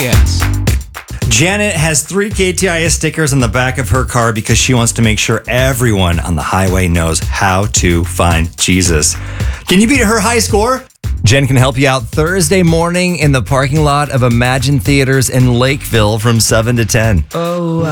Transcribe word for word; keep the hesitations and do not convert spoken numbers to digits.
I S. Janet has three K T I S stickers on the back of her car because she wants to make sure everyone on the highway knows how to find Jesus. Can you beat her high score? Jen can help you out Thursday morning in the parking lot of Imagine Theaters in Lakeville from seven to ten. Oh,